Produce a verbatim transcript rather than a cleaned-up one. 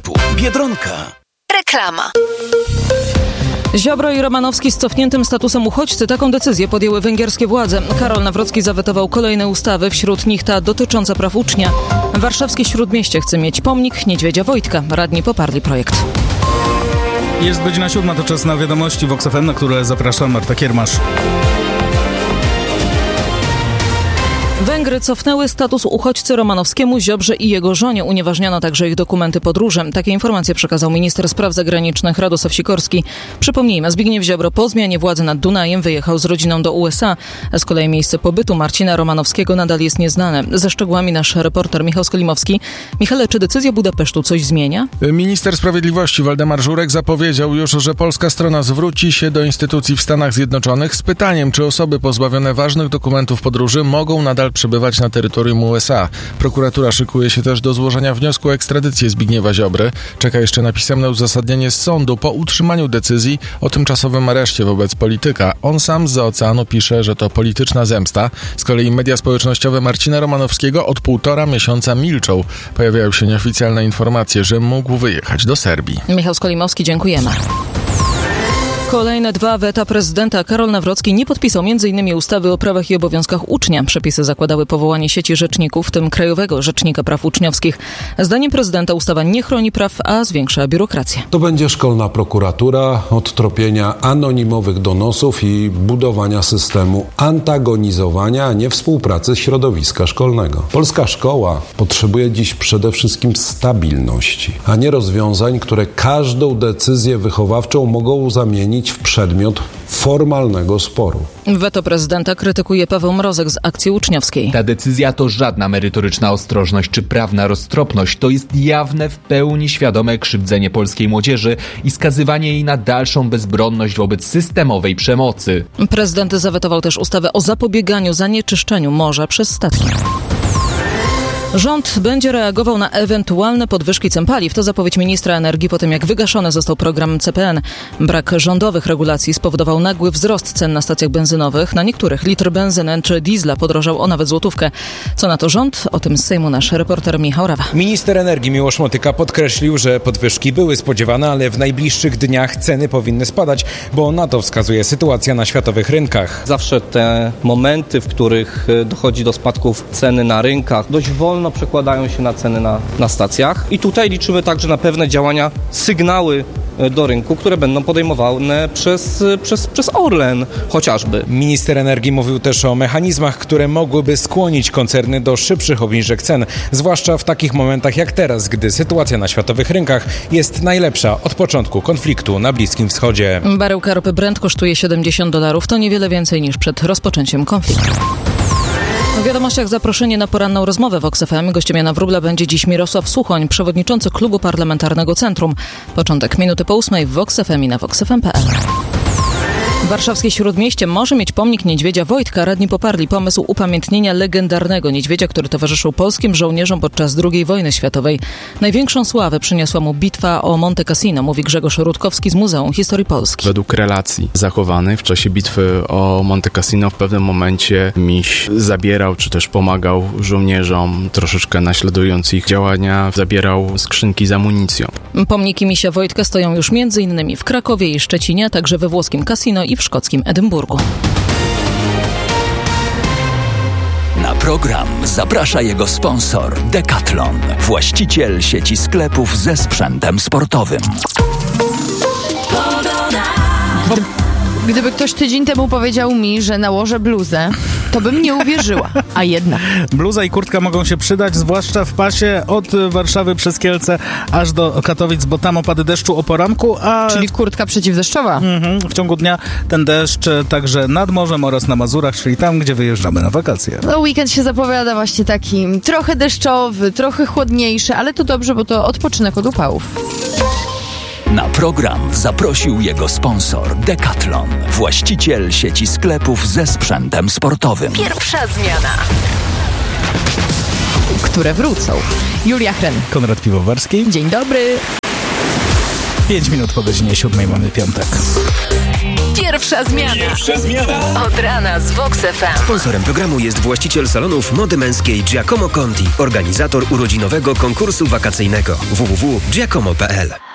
sklepu Biedronka. Reklama. Ziobro i Romanowski z cofniętym statusem uchodźcy. Taką decyzję podjęły węgierskie władze. Karol Nawrocki zawetował kolejne ustawy, wśród nich ta dotycząca praw ucznia. Warszawskie Śródmieście chce mieć pomnik Niedźwiedzia Wojtka. Radni poparli projekt. Jest godzina siódma, to czas na wiadomości w Vox F M, na które zaprasza Marta Kiermasz. Węgry cofnęły status uchodźcy Romanowskiemu, Ziobrze i jego żonie. Unieważniono także ich dokumenty podróży. Takie informacje przekazał minister spraw zagranicznych Radosław Sikorski. Przypomnijmy, Zbigniew Ziobro po zmianie władzy nad Dunajem wyjechał z rodziną do U S A. Z kolei miejsce pobytu Marcina Romanowskiego nadal jest nieznane. Ze szczegółami nasz reporter Michał Skolimowski. Michale, czy decyzja Budapesztu coś zmienia? Minister Sprawiedliwości Waldemar Żurek zapowiedział już, że polska strona zwróci się do instytucji w Stanach Zjednoczonych z pytaniem, czy osoby pozbawione ważnych dokumentów podróży mogą nadal przebywać na terytorium U S A. Prokuratura szykuje się też do złożenia wniosku o ekstradycję Zbigniewa Ziobry. Czeka jeszcze na pisemne uzasadnienie z sądu po utrzymaniu decyzji o tymczasowym areszcie wobec polityka. On sam zza oceanu pisze, że to polityczna zemsta. Z kolei media społecznościowe Marcina Romanowskiego od półtora miesiąca milczą. Pojawiają się nieoficjalne informacje, że mógł wyjechać do Serbii. Michał Skolimowski, dziękujemy. Kolejne dwa weta prezydenta. Karol Nawrocki nie podpisał między innymi ustawy o prawach i obowiązkach ucznia. Przepisy zakładały powołanie sieci rzeczników, w tym Krajowego Rzecznika Praw Uczniowskich. Zdaniem prezydenta ustawa nie chroni praw, a zwiększa biurokrację. To będzie szkolna prokuratura od tropienia anonimowych donosów i budowania systemu antagonizowania, a nie współpracy środowiska szkolnego. Polska szkoła potrzebuje dziś przede wszystkim stabilności, a nie rozwiązań, które każdą decyzję wychowawczą mogą zamienić w przedmiot formalnego sporu. Weto prezydenta krytykuje Paweł Mrozek z Akcji Uczniowskiej. Ta decyzja to żadna merytoryczna ostrożność czy prawna roztropność. To jest jawne, w pełni świadome krzywdzenie polskiej młodzieży i skazywanie jej na dalszą bezbronność wobec systemowej przemocy. Prezydent zawetował też ustawę o zapobieganiu zanieczyszczeniu morza przez statki. Rząd będzie reagował na ewentualne podwyżki cen paliw. To zapowiedź ministra energii po tym, jak wygaszony został program C P N. Brak rządowych regulacji spowodował nagły wzrost cen na stacjach benzynowych. Na niektórych litr benzyny czy diesla podrożał o nawet złotówkę. Co na to rząd? O tym z Sejmu nasz reporter Michał Rawa. Minister energii Miłosz Motyka podkreślił, że podwyżki były spodziewane, ale w najbliższych dniach ceny powinny spadać, bo na to wskazuje sytuacja na światowych rynkach. Zawsze te momenty, w których dochodzi do spadków ceny na rynkach, dość wolno przekładają się na ceny na, na stacjach i tutaj liczymy także na pewne działania, sygnały do rynku, które będą podejmowane przez, przez, przez Orlen chociażby. Minister energii mówił też o mechanizmach, które mogłyby skłonić koncerny do szybszych obniżek cen, zwłaszcza w takich momentach jak teraz, gdy sytuacja na światowych rynkach jest najlepsza od początku konfliktu na Bliskim Wschodzie. Baryłka ropy Brent kosztuje siedemdziesiąt dolarów, to niewiele więcej niż przed rozpoczęciem konfliktu. W wiadomościach zaproszenie na poranną rozmowę w Vox F M. Gościem Jana Wróbla będzie dziś Mirosław Suchoń, przewodniczący Klubu Parlamentarnego Centrum. Początek minuty po ósmej w Vox F M i na vox f m kropka p l. Warszawskie Śródmieście może mieć pomnik Niedźwiedzia Wojtka. Radni poparli pomysł upamiętnienia legendarnego niedźwiedzia, który towarzyszył polskim żołnierzom podczas drugiej wojny światowej. Największą sławę przyniosła mu bitwa o Monte Cassino, mówi Grzegorz Rutkowski z Muzeum Historii Polski. Według relacji zachowanych w czasie bitwy o Monte Cassino w pewnym momencie miś zabierał, czy też pomagał żołnierzom, troszeczkę naśladując ich działania, zabierał skrzynki z amunicją. Pomniki misia Wojtka stoją już między innymi w Krakowie i Szczecinie, a także we włoskim Cassino i w szkockim Edynburgu. Na program zaprasza jego sponsor Decathlon, właściciel sieci sklepów ze sprzętem sportowym. Gdyby ktoś tydzień temu powiedział mi, że nałożę bluzę, to bym nie uwierzyła, a jednak. Bluza i kurtka mogą się przydać, zwłaszcza w pasie od Warszawy przez Kielce aż do Katowic, bo tam opady deszczu o poranku, a... Czyli kurtka przeciwdeszczowa. Mhm. W ciągu dnia ten deszcz także nad morzem oraz na Mazurach, czyli tam, gdzie wyjeżdżamy na wakacje. No, weekend się zapowiada właśnie taki trochę deszczowy, trochę chłodniejszy, ale to dobrze, bo to odpoczynek od upałów. Na program zaprosił jego sponsor Decathlon, właściciel sieci sklepów ze sprzętem sportowym. Pierwsza zmiana. Które wrócą. Julia Hren. Konrad Piwowarski. Dzień dobry. pięć minut po godzinie siódmej mamy piątek. Pierwsza zmiana. Pierwsza zmiana. Od rana z Vox F M. Sponsorem programu jest właściciel salonów mody męskiej Giacomo Conti, organizator urodzinowego konkursu wakacyjnego w w w kropka giacomo kropka p l.